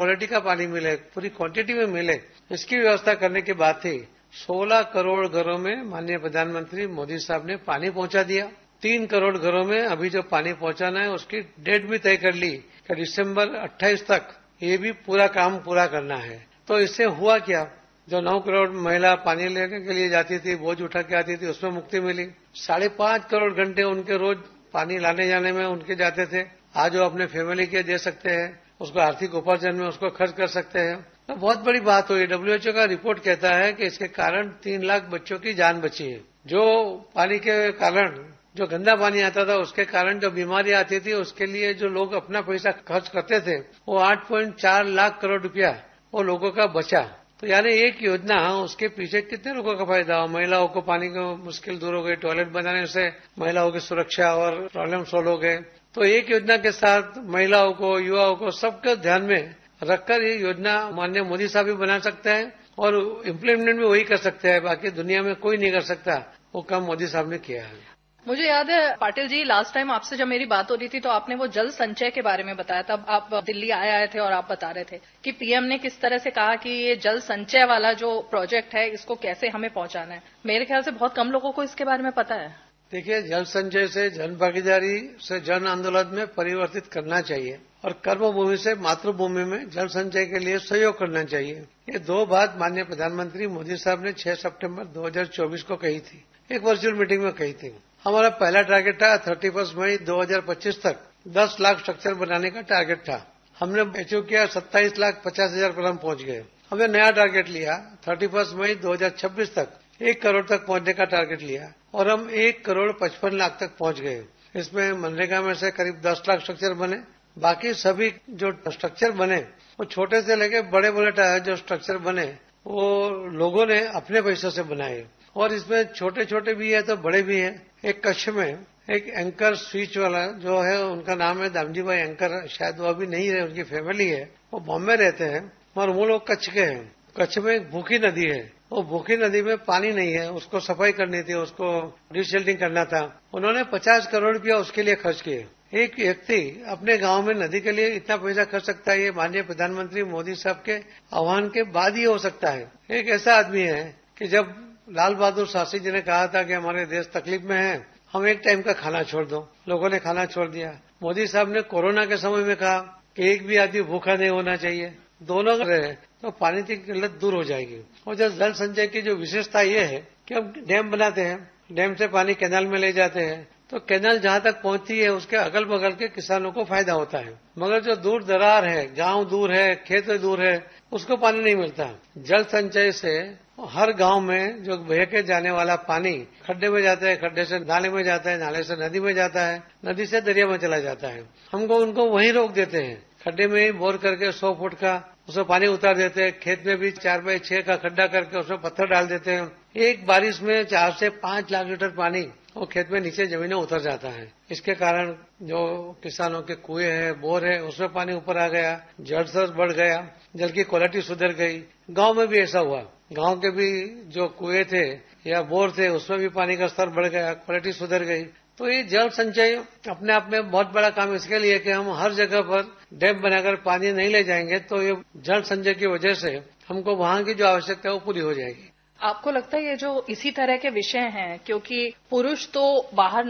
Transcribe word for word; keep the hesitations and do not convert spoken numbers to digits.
Quality का पानी मिले, पूरी क्वांटिटी में मिले, इसकी व्यवस्था करने की बात थी। सोलह करोड़ घरों में माननीय प्रधानमंत्री मोदी साहब ने पानी पहुंचा दिया। तीन करोड़ घरों में अभी जो पानी पहुंचाना है उसकी डेट भी तय कर ली कि दिसंबर अट्ठाईस तक ये भी पूरा काम पूरा करना है। तो इससे हुआ क्या, जो नौ करोड़ महिला पानी लेने के लिए जाती थी, बोझ उठा के आती थी, उसमें मुक्ति मिली। साढ़े पांच करोड़ घंटे उनके रोज पानी लाने जाने में उनके जाते थे। आज वो अपने फैमिली के दे सकते हैं, उसको आर्थिक उपार्जन में उसको खर्च कर सकते हैं। तो बहुत बड़ी बात हुई। डब्ल्यूएचओ का रिपोर्ट कहता है कि इसके कारण तीन लाख बच्चों की जान बची है। जो पानी के कारण, जो गंदा पानी आता था उसके कारण जो बीमारी आती थी, उसके लिए जो लोग अपना पैसा खर्च करते थे, वो आठ पॉइंट चार लाख करोड़ रुपया वो लोगों का बचा। तो यानी एक योजना, उसके पीछे कितने लोगों का फायदा हुआ। महिलाओं को पानी की मुश्किल दूर हो गई, टॉयलेट बनाने से महिलाओं की सुरक्षा और प्रॉब्लम सोल्व हो गए। तो एक योजना के साथ महिलाओं को, युवाओं को, सबके ध्यान में रखकर ये योजना माननीय मोदी साहब भी बना सकते हैं और इम्प्लीमेंट भी वही कर सकते हैं। बाकी दुनिया में कोई नहीं कर सकता, वो काम मोदी साहब ने किया है। मुझे याद है पाटिल जी, लास्ट टाइम आपसे जब मेरी बात हो रही थी तो आपने वो जल संचय के बारे में बताया। तब आप दिल्ली आए आए थे और आप बता रहे थे कि पीएम ने किस तरह से कहा कि ये जल संचय वाला जो प्रोजेक्ट है इसको कैसे हमें पहुंचाना है। मेरे ख्याल से बहुत कम लोगों को इसके बारे में पता है। देखिए, जल संचय से जन भागीदारी से जन आंदोलन में परिवर्तित करना चाहिए और कर्मभूमि से मातृभूमि में जल संचय के लिए सहयोग करना चाहिए। ये दो बात माननीय प्रधानमंत्री मोदी साहब ने छह सितंबर दो हज़ार चौबीस को कही थी, एक वर्चुअल मीटिंग में कही थी। हमारा पहला टारगेट था थर्टी फर्स्ट मई दो हजार पच्चीस तक दस लाख स्ट्रक्चर बनाने का टारगेट था। हमने अचीव किया सत्ताईस लाख पचास हजार पर हम पहुंच गए। हमने नया टारगेट लिया थर्टी फर्स्ट मई दो हजार छब्बीस तक एक करोड़ तक पहुंचने का टारगेट लिया और हम एक करोड़ पचपन लाख तक पहुंच गए। इसमें मनरेगा में से करीब दस लाख स्ट्रक्चर बने। बाकी सभी जो स्ट्रक्चर बने वो छोटे से लेके बड़े बड़े जो स्ट्रक्चर बने वो लोगों ने अपने पैसों से बनाए और इसमें छोटे छोटे भी है तो बड़े भी हैं। एक कच्छ में एक एंकर स्विच वाला जो है, उनका नाम है दामजी भाई एंकर, शायद वो अभी नहीं रहे, उनकी फैमिली है, वो बॉम्बे रहते हैं और वो लोग कच्छ के हैं। कच्छ में एक भूखी नदी है, वो भूखी नदी में पानी नहीं है, उसको सफाई करनी थी, उसको डिशेल्टिंग करना था। उन्होंने पचास करोड़ रुपया उसके लिए खर्च किए। एक व्यक्ति अपने गांव में नदी के लिए इतना पैसा खर्च सकता है, ये माननीय प्रधानमंत्री मोदी साहब के आह्वान के बाद ही हो सकता है। एक ऐसा आदमी है कि जब लाल बहादुर शास्त्री जी ने कहा था कि हमारे देश तकलीफ में है, हम एक टाइम का खाना छोड़ दो, लोगों ने खाना छोड़ दिया। मोदी साहब ने कोरोना के समय में कहा कि एक भी आदमी भूखा नहीं होना चाहिए। दोनों रहे तो पानी की किल्लत दूर हो जाएगी। और जब जल संचय की जो विशेषता ये है कि हम डैम बनाते हैं, डैम से पानी कैनाल में ले जाते हैं, तो कैनाल जहां तक पहुंचती है उसके अगल बगल के किसानों को फायदा होता है। मगर जो दूर दरार है, गांव दूर है, खेत दूर है, उसको पानी नहीं मिलता। जल संचय से हर गांव में जो बह के जाने वाला पानी खड्डे में जाता है, खड्डे से नाले में जाता है, नाले से नदी में जाता है, नदी से दरिया में चला जाता है। हमको उनको वहीं रोक देते हैं, खड्डे में ही बोर करके सौ फुट का उसमें पानी उतार देते हैं। खेत में भी चार बाई छह का खड्डा करके उसमें पत्थर डाल देते हैं। एक बारिश में चार से पांच लाख लीटर पानी वो खेत में नीचे जमीन में उतर जाता है। इसके कारण जो किसानों के कुएं हैं, बोर है, उसमें पानी ऊपर आ गया, जल स्तर बढ़ गया, जल की क्वालिटी सुधर गई। गांव में भी ऐसा हुआ, गांव के भी जो कुएं थे या बोर थे उसमें भी पानी का स्तर बढ़ गया, क्वालिटी सुधर गई। तो ये जल संचय अपने आप में बहुत बड़ा काम इसके लिए कि हम हर जगह पर डैम बनाकर पानी नहीं ले जाएंगे तो ये जल संचय की वजह से हमको वहां की जो आवश्यकता है वो पूरी हो जाएगी। आपको लगता है ये जो इसी तरह के विषय हैं, क्योंकि पुरुष तो बाहर